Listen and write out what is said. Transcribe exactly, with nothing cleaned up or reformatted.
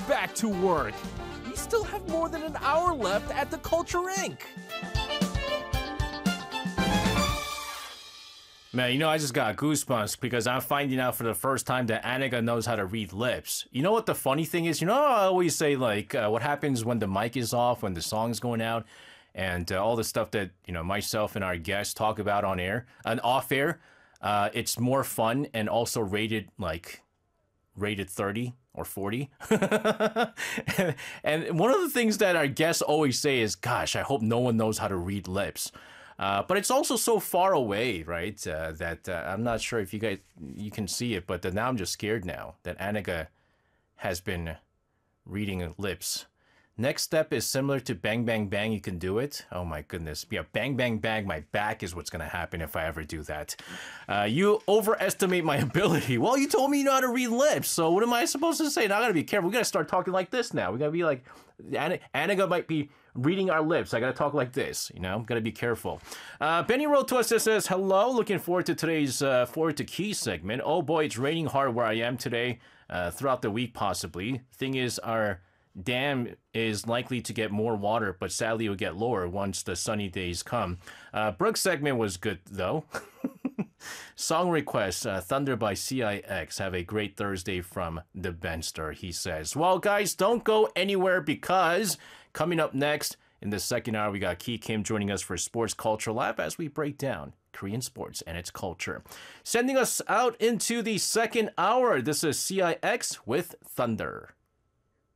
back to work. We still have more than an hour left at the Culture Incorporated. Man, you know, I just got goosebumps because I'm finding out for the first time that Annika knows how to read lips. You know what the funny thing is? You know, I always say, like, uh, what happens when the mic is off, when the song's going out, and uh, all the stuff that, you know, myself and our guests talk about on air, and off air, uh, it's more fun and also rated, like, rated thirty or forty. And one of the things that our guests always say is, gosh, I hope no one knows how to read lips. Uh, but it's also so far away, right, uh, that uh, I'm not sure if you guys, you can see it, but uh, now I'm just scared now that Annika has been reading lips. Next step is similar to Bang Bang Bang, you can do it. Oh my goodness. Yeah, Bang Bang Bang, my back is what's going to happen if I ever do that. Uh, you overestimate my ability. Well, you told me you know how to read lips, so what am I supposed to say? Now I got to be careful. We got to start talking like this now. We got to be like, Annika, Annika might be reading our lips. I got to talk like this, you know? Got to be careful. Uh, Benny wrote to us that says, hello, looking forward to today's uh, Forward to Key segment. Oh boy, it's raining hard where I am today, uh, throughout the week possibly. Thing is, our dam is likely to get more water, but sadly it will get lower once the sunny days come. Uh, Brooke's segment was good, though. Song request, uh, Thunder by C I X. Have a great Thursday from the Benster, he says. Well, guys, don't go anywhere because coming up next in the second hour, we got Ki Kim joining us for Sports Culture Lab as we break down Korean sports and its culture. Sending us out into the second hour, this is C I X with Thunder.